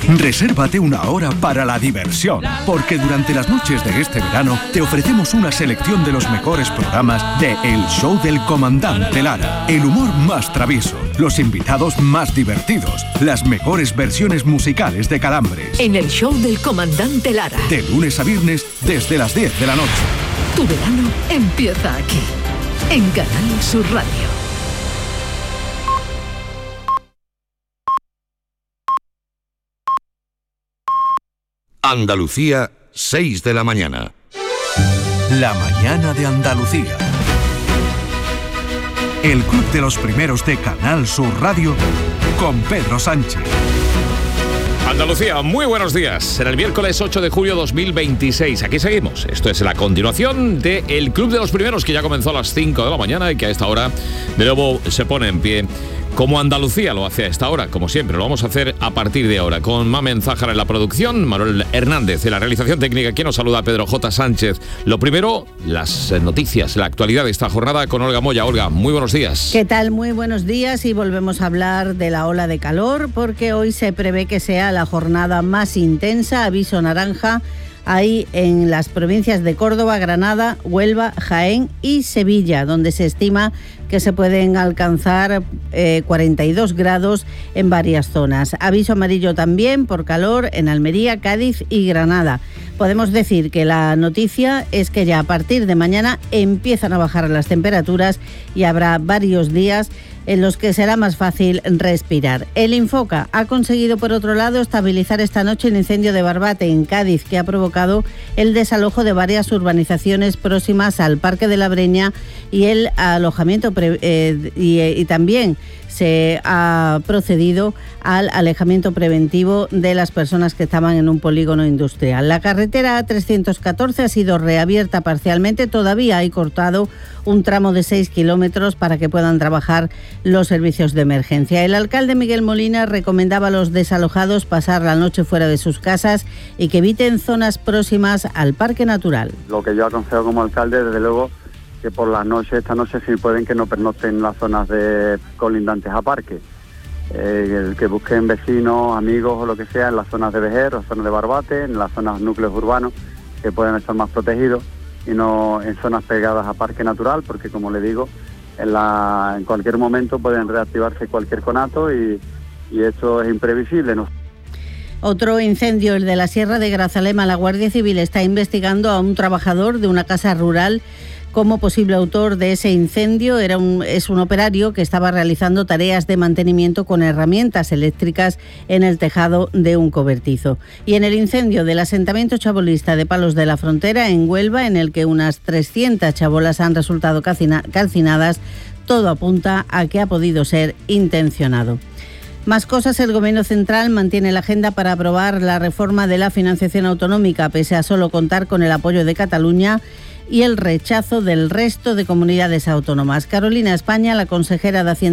Resérvate una hora para la diversión, porque durante las noches de este verano te ofrecemos una selección de los mejores programas de El Show del Comandante Lara. El humor más travieso, los invitados más divertidos, las mejores versiones musicales de Calambres. En El Show del Comandante Lara. De lunes a viernes desde las 10 de la noche. Tu verano empieza aquí, en Canal Sur Radio. Andalucía, 6 de la mañana. La mañana de Andalucía. El Club de los Primeros de Canal Sur Radio con Pedro Sánchez. Andalucía, muy buenos días. Será el miércoles 8 de julio 2026. Aquí seguimos. Esto es la continuación de El Club de los Primeros, que ya comenzó a las 5 de la mañana y que a esta hora de nuevo se pone en pie. Como Andalucía lo hace a esta hora, como siempre, lo vamos a hacer a partir de ahora, con Mamen Zájara en la producción, Manuel Hernández en la realización técnica, quien nos saluda, Pedro J. Sánchez. Lo primero, las noticias, la actualidad de esta jornada con Olga Moya. Olga, muy buenos días. ¿Qué tal? Muy buenos días, y volvemos a hablar de la ola de calor, porque hoy se prevé que sea la jornada más intensa, aviso naranja, ahí en las provincias de Córdoba, Granada, Huelva, Jaén y Sevilla, donde se estima que se pueden alcanzar 42 grados en varias zonas. Aviso amarillo también por calor en Almería, Cádiz y Granada. Podemos decir que la noticia es que ya a partir de mañana empiezan a bajar las temperaturas y habrá varios días en los que será más fácil respirar. El Infoca ha conseguido, por otro lado, estabilizar esta noche el incendio de Barbate en Cádiz, que ha provocado el desalojo de varias urbanizaciones próximas al Parque de la Breña y el alojamiento y también se ha procedido al alejamiento preventivo de las personas que estaban en un polígono industrial. La carretera A314 ha sido reabierta parcialmente, todavía hay cortado un tramo de 6 kilómetros para que puedan trabajar los servicios de emergencia. El alcalde Miguel Molina recomendaba a los desalojados pasar la noche fuera de sus casas y que eviten zonas próximas al Parque Natural. Lo que yo aconsejo como alcalde, desde luego, que por la noche, esta noche, si pueden, que no pernocten en las zonas colindantes a parque. Que busquen vecinos, amigos o lo que sea en las zonas de Vejer o zonas de Barbate, en las zonas núcleos urbanos, que puedan estar más protegidos, y no en zonas pegadas a parque natural, porque, como le digo, en cualquier momento pueden reactivarse cualquier conato y esto es imprevisible, ¿no? Otro incendio, el de la Sierra de Grazalema. La Guardia Civil está investigando a un trabajador de una casa rural como posible autor de ese incendio. Es un operario que estaba realizando tareas de mantenimiento con herramientas eléctricas en el tejado de un cobertizo. Y en el incendio del asentamiento chabolista de Palos de la Frontera, en Huelva, en el que unas 300 chabolas han resultado calcinadas, todo apunta a que ha podido ser intencionado. Más cosas. El Gobierno central mantiene la agenda para aprobar la reforma de la financiación autonómica, pese a solo contar con el apoyo de Cataluña y el rechazo del resto de comunidades autónomas. Carolina España, la consejera de Hacienda